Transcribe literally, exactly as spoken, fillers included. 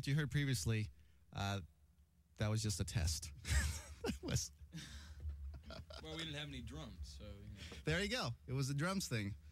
you heard previously, uh, that was just a test. That was. Well, we didn't have any drums, so. You know. There you go. It was the drums thing.